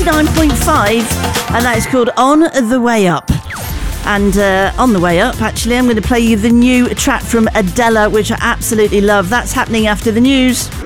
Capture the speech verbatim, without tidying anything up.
ninety-nine point five, and that is called On the Way Up. And uh, on the way up, actually, I'm going to play you the new track from Adela, which I absolutely love. That's happening after the news.